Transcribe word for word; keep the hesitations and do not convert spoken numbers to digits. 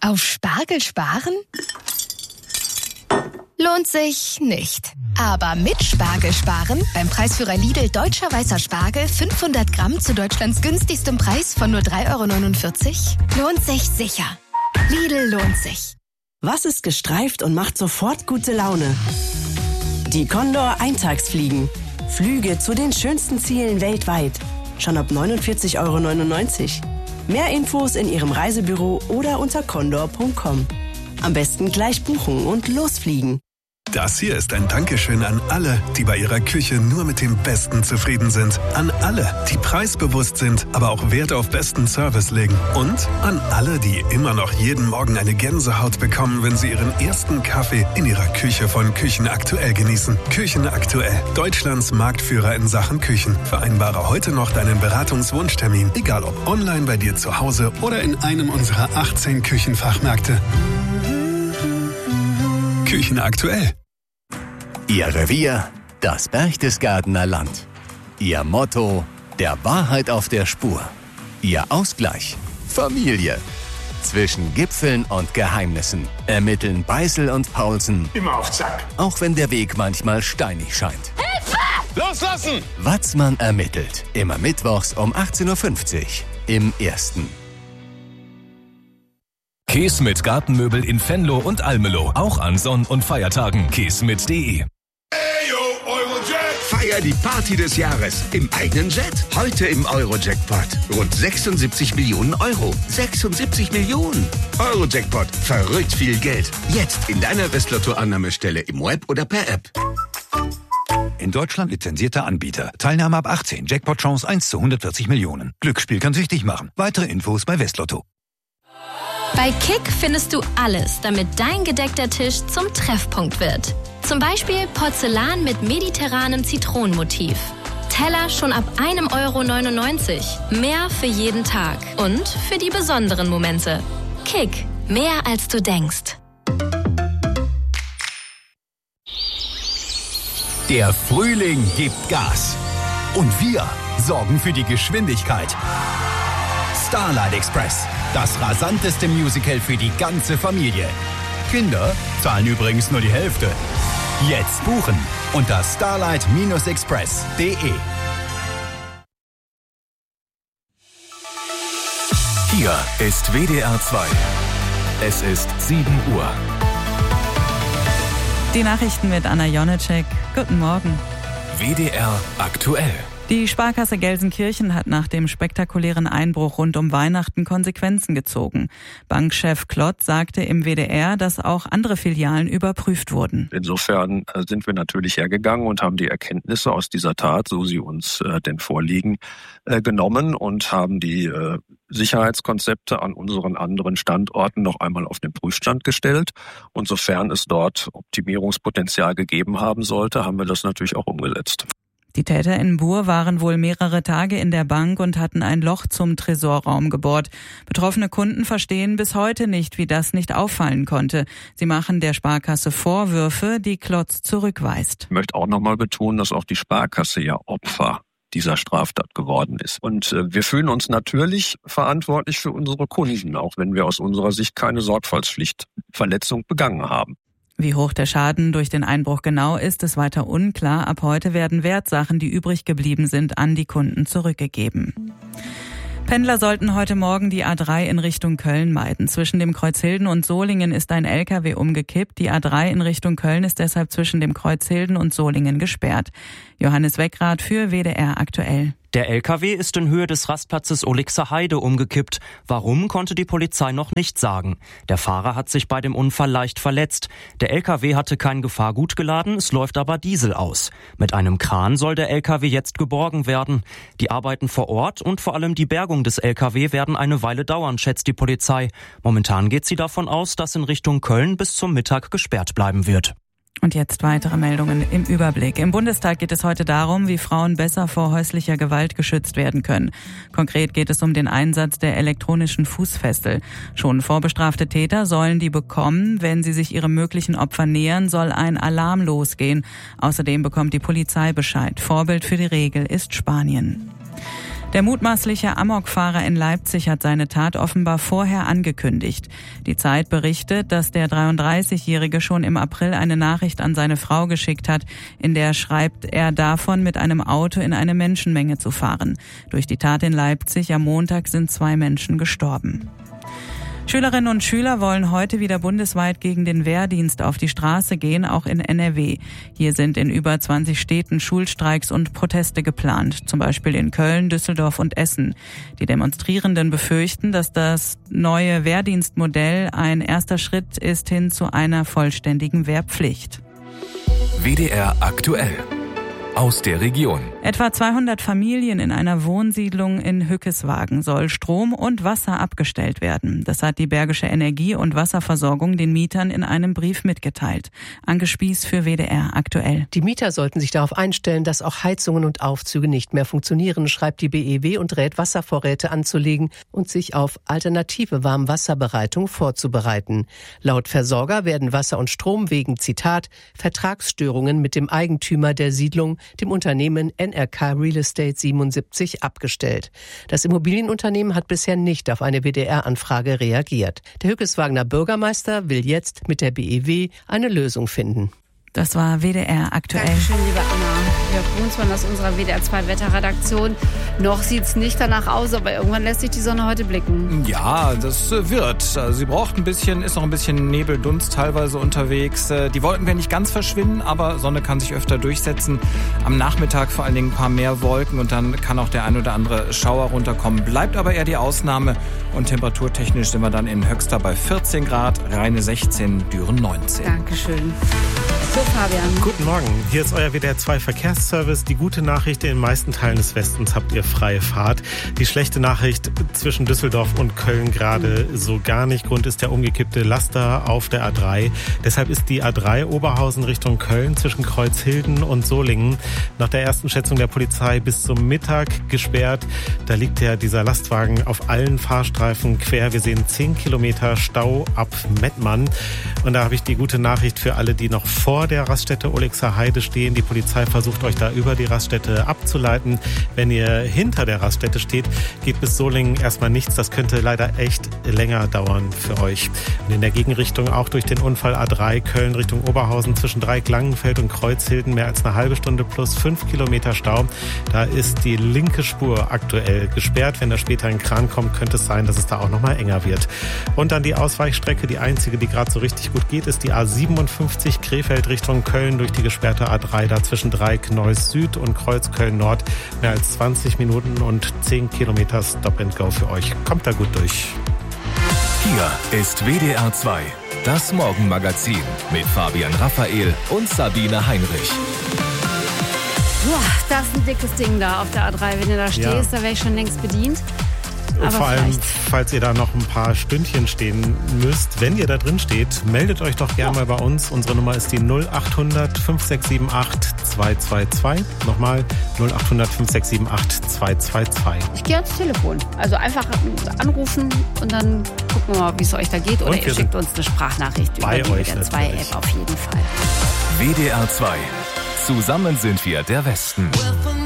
Auf Spargel sparen? Lohnt sich nicht. Aber mit Spargel sparen, beim Preisführer Lidl Deutscher Weißer Spargel fünfhundert Gramm zu Deutschlands günstigstem Preis von nur drei Euro neunundvierzig, lohnt sich sicher. Lidl lohnt sich. Was ist gestreift und macht sofort gute Laune? Die Condor Eintagsfliegen. Flüge zu den schönsten Zielen weltweit. Schon ab neunundvierzig Euro neunundneunzig. Mehr Infos in Ihrem Reisebüro oder unter condor punkt com. Am besten gleich buchen und losfliegen. Das hier ist ein Dankeschön an alle, die bei ihrer Küche nur mit dem Besten zufrieden sind. An alle, die preisbewusst sind, aber auch Wert auf besten Service legen. Und an alle, die immer noch jeden Morgen eine Gänsehaut bekommen, wenn sie ihren ersten Kaffee in ihrer Küche von Küchen Aktuell genießen. Küchen Aktuell, Deutschlands Marktführer in Sachen Küchen. Vereinbare heute noch deinen Beratungswunschtermin, egal ob online bei dir zu Hause oder in einem unserer achtzehn Küchenfachmärkte. Küchen Aktuell. Ihr Revier, das Berchtesgadener Land. Ihr Motto, der Wahrheit auf der Spur. Ihr Ausgleich, Familie. Zwischen Gipfeln und Geheimnissen ermitteln Beißel und Paulsen. Immer auf Zack. Auch wenn der Weg manchmal steinig scheint. Hilfe! Loslassen! Watzmann ermittelt. Immer mittwochs um achtzehn Uhr fünfzig im Ersten. Käse mit Gartenmöbel in Venlo und Almelo. Auch an Sonn- und Feiertagen. käse mit punkt de. Feier die Party des Jahres im eigenen Jet. Heute im Euro-Jackpot. Rund sechsundsiebzig Millionen Euro. sechsundsiebzig Millionen. Euro-Jackpot. Verrückt viel Geld. Jetzt in deiner Westlotto-Annahmestelle im Web oder per App. In Deutschland lizenzierter Anbieter. Teilnahme ab achtzehn. Jackpot-Chance eins zu hundertvierzig Millionen. Glücksspiel kann süchtig machen. Weitere Infos bei Westlotto. Bei Kick findest du alles, damit dein gedeckter Tisch zum Treffpunkt wird. Zum Beispiel Porzellan mit mediterranem Zitronenmotiv. Teller schon ab einem Euro neunundneunzig. Mehr für jeden Tag und für die besonderen Momente. Kick, mehr als du denkst. Der Frühling gibt Gas. Und wir sorgen für die Geschwindigkeit. Starlight Express, das rasanteste Musical für die ganze Familie. Kinder zahlen übrigens nur die Hälfte. Jetzt buchen unter starlight express punkt de. Hier ist W D R zwei. Es ist sieben Uhr. Die Nachrichten mit Anna Jonecek. Guten Morgen. W D R aktuell. Die Sparkasse Gelsenkirchen hat nach dem spektakulären Einbruch rund um Weihnachten Konsequenzen gezogen. Bankchef Klott sagte im W D R, dass auch andere Filialen überprüft wurden. Insofern sind wir natürlich hergegangen und haben die Erkenntnisse aus dieser Tat, so sie uns äh, denn vorliegen, äh, genommen und haben die äh, Sicherheitskonzepte an unseren anderen Standorten noch einmal auf den Prüfstand gestellt. Und sofern es dort Optimierungspotenzial gegeben haben sollte, haben wir das natürlich auch umgesetzt. Die Täter in Buhr waren wohl mehrere Tage in der Bank und hatten ein Loch zum Tresorraum gebohrt. Betroffene Kunden verstehen bis heute nicht, wie das nicht auffallen konnte. Sie machen der Sparkasse Vorwürfe, die Klotz zurückweist. Ich möchte auch noch mal betonen, dass auch die Sparkasse ja Opfer dieser Straftat geworden ist. Und äh, wir fühlen uns natürlich verantwortlich für unsere Kunden, auch wenn wir aus unserer Sicht keine Sorgfaltspflichtverletzung begangen haben. Wie hoch der Schaden durch den Einbruch genau ist, ist weiter unklar. Ab heute werden Wertsachen, die übrig geblieben sind, an die Kunden zurückgegeben. Pendler sollten heute Morgen die A drei in Richtung Köln meiden. Zwischen dem Kreuz Hilden und Solingen ist ein L K W umgekippt. Die A drei in Richtung Köln ist deshalb zwischen dem Kreuz Hilden und Solingen gesperrt. Johannes Weckrath für W D R aktuell. Der L K W ist in Höhe des Rastplatzes Olixer Heide umgekippt. Warum, konnte die Polizei noch nicht sagen. Der Fahrer hat sich bei dem Unfall leicht verletzt. Der L K W hatte kein Gefahrgut geladen, es läuft aber Diesel aus. Mit einem Kran soll der L K W jetzt geborgen werden. Die Arbeiten vor Ort und vor allem die Bergung des L K W werden eine Weile dauern, schätzt die Polizei. Momentan geht sie davon aus, dass in Richtung Köln bis zum Mittag gesperrt bleiben wird. Und jetzt weitere Meldungen im Überblick. Im Bundestag geht es heute darum, wie Frauen besser vor häuslicher Gewalt geschützt werden können. Konkret geht es um den Einsatz der elektronischen Fußfessel. Schon vorbestrafte Täter sollen die bekommen. Wenn sie sich ihrem möglichen Opfer nähern, soll ein Alarm losgehen. Außerdem bekommt die Polizei Bescheid. Vorbild für die Regel ist Spanien. Der mutmaßliche Amokfahrer in Leipzig hat seine Tat offenbar vorher angekündigt. Die Zeit berichtet, dass der dreiunddreißigjährige schon im April eine Nachricht an seine Frau geschickt hat, in der schreibt er davon, mit einem Auto in eine Menschenmenge zu fahren. Durch die Tat in Leipzig am Montag sind zwei Menschen gestorben. Schülerinnen und Schüler wollen heute wieder bundesweit gegen den Wehrdienst auf die Straße gehen, auch in N R W. Hier sind in über zwanzig Städten Schulstreiks und Proteste geplant, zum Beispiel in Köln, Düsseldorf und Essen. Die Demonstrierenden befürchten, dass das neue Wehrdienstmodell ein erster Schritt ist hin zu einer vollständigen Wehrpflicht. W D R aktuell. Aus der Region. Etwa zweihundert Familien in einer Wohnsiedlung in Hückeswagen soll Strom und Wasser abgestellt werden. Das hat die Bergische Energie- und Wasserversorgung den Mietern in einem Brief mitgeteilt. Anke Spieß für W D R aktuell. Die Mieter sollten sich darauf einstellen, dass auch Heizungen und Aufzüge nicht mehr funktionieren, schreibt die B E W und rät, Wasservorräte anzulegen und sich auf alternative Warmwasserbereitung vorzubereiten. Laut Versorger werden Wasser und Strom wegen, Zitat, Vertragsstörungen mit dem Eigentümer der Siedlung, dem Unternehmen N R K Real Estate siebenundsiebzig, abgestellt. Das Immobilienunternehmen hat bisher nicht auf eine W D R-Anfrage reagiert. Der Hückeswagener Bürgermeister will jetzt mit der B E W eine Lösung finden. Das war W D R aktuell. Dankeschön, liebe Anna. Jörg Brunsmann aus unserer W D R zwei Wetterredaktion. Noch sieht es nicht danach aus, aber irgendwann lässt sich die Sonne heute blicken. Ja, das wird. Also sie braucht ein bisschen, ist noch ein bisschen Nebeldunst teilweise unterwegs. Die Wolken werden nicht ganz verschwinden, aber Sonne kann sich öfter durchsetzen. Am Nachmittag vor allen Dingen ein paar mehr Wolken und dann kann auch der ein oder andere Schauer runterkommen. Bleibt aber eher die Ausnahme und temperaturtechnisch sind wir dann in Höxter bei vierzehn Grad, Rheine sechzehn, Düren neunzehn. Dankeschön. So, Fabian. Guten Morgen, hier ist euer W D R zwei Verkehrsservice. Die gute Nachricht, in den meisten Teilen des Westens habt ihr freie Fahrt. Die schlechte Nachricht, zwischen Düsseldorf und Köln gerade so gar nicht. Grund ist der umgekippte Laster auf der A drei. Deshalb ist die A drei Oberhausen Richtung Köln zwischen Kreuzhilden und Solingen nach der ersten Schätzung der Polizei bis zum Mittag gesperrt. Da liegt ja dieser Lastwagen auf allen Fahrstreifen quer. Wir sehen zehn Kilometer Stau ab Mettmann. Und da habe ich die gute Nachricht für alle, die noch vor der Raststätte Olixer Heide stehen. Die Polizei versucht euch da über die Raststätte abzuleiten. Wenn ihr hinter der Raststätte steht, geht bis Solingen erstmal nichts. Das könnte leider echt länger dauern für euch. Und in der Gegenrichtung auch durch den Unfall A drei Köln Richtung Oberhausen zwischen Dreieck-Langenfeld und Kreuzhilden mehr als eine halbe Stunde plus fünf Kilometer Stau. Da ist die linke Spur aktuell gesperrt. Wenn da später ein Kran kommt, könnte es sein, dass es da auch nochmal enger wird. Und dann die Ausweichstrecke, die einzige, die gerade so richtig gut geht, ist die A siebenundfünfzig Krefeld Richtung Köln durch die gesperrte A drei, da zwischen Dreieck-Neuss Süd und Kreuz-Köln-Nord. Mehr als zwanzig Minuten und zehn Kilometer Stop and Go für euch. Kommt da gut durch. Hier ist W D R zwei, das Morgenmagazin mit Fabian Raphael und Sabine Heinrich. Boah, das ist ein dickes Ding da auf der A drei. Wenn du da stehst, ja, da wäre ich schon längst bedient. Aber vor allem, vielleicht, falls ihr da noch ein paar Stündchen stehen müsst, wenn ihr da drin steht, meldet euch doch gerne ja. mal bei uns. Unsere Nummer ist die null acht hundert fünf sechs sieben acht zwei zwei zwei. Nochmal null acht hundert fünf sechs sieben acht zwei zwei zwei. Ich gehe ans Telefon. Also einfach anrufen und dann gucken wir mal, wie es euch da geht. Oder und ihr schickt uns eine Sprachnachricht über die W D R zwei App auf jeden Fall. W D R zwei. Zusammen sind wir der Westen.